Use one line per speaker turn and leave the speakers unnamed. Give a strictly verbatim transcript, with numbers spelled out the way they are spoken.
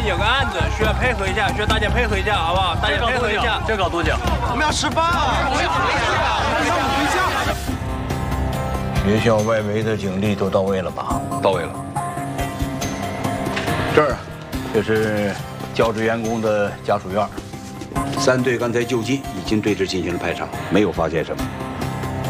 有个案子需要配合一下，需要大家配合一下，好不好？大家配合一下。
这搞多久？
我们要吃饭啊！我要回家，让我回家。
学校外围的警力都到位了吧？
到位了。
这儿，这是教职员工的家属院。
三队刚才就近已经对这进行了排查，没有发现什么。